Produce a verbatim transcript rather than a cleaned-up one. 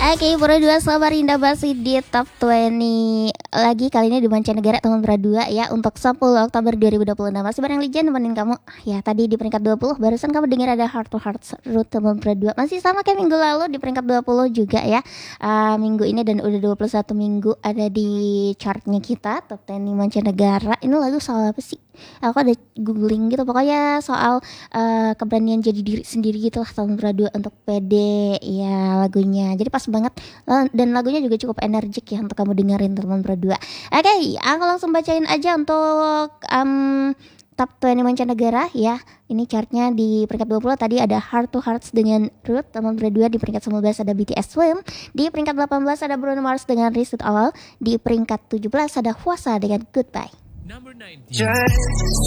Oke, Pro dua Samarinda masih di top dua puluh lagi, kali ini di mancanegara teman Pro dua ya, untuk sepuluh Oktober dua ribu dua puluh enam. Masih bareng Legend nemenin kamu. Ya, tadi di peringkat dua puluh barusan kamu dengar ada Heart to Heart Root teman Pro dua. Masih sama kayak minggu lalu di peringkat dua puluh juga ya. Uh, minggu ini dan udah dua puluh satu minggu ada di chartnya kita top sepuluh mancanegara. Ini lagu soal apa sih? Aku ada googling gitu, pokoknya soal uh, keberanian jadi diri sendiri gitu lah tahun Pro dua untuk pede ya lagunya. Jadi pas banget, dan lagunya juga cukup energik ya untuk kamu dengerin teman Pro dua. Oke, okay, aku langsung bacain aja untuk um, top dua puluh mancanegara ya. Ini chartnya di peringkat dua puluh tadi ada Heart to Hearts dengan Root teman Pro dua. Di peringkat sembilan belas ada B T S Swim. Di peringkat delapan belas ada Bruno Mars dengan Reset Awal. Di peringkat tujuh belas ada Hwasa dengan Goodbye. Number nineteen.